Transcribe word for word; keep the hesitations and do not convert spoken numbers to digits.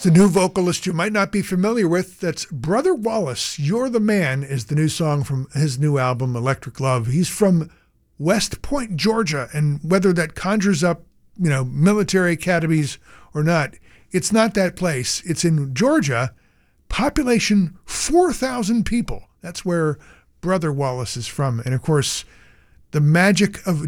The new vocalist you might not be familiar with, that's Brother Wallace. You're the Man is the new song from his new album, Electric Love. He's from West Point, Georgia, and whether that conjures up, you know, military academies or not, it's not that place. It's in Georgia, population four thousand people. That's where Brother Wallace is from. And of course, the magic of